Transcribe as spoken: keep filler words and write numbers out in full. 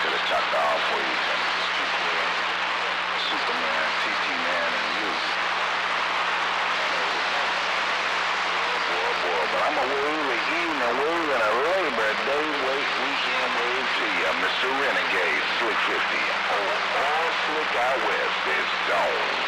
to the chopper off for you. Superman, T T Man, and you. Boy, boy, but I'm a wave, an evening wave, and a Labor Day wait weekend wave to you, Mister Renegade, six fifty. Oh, all slick out west is gone.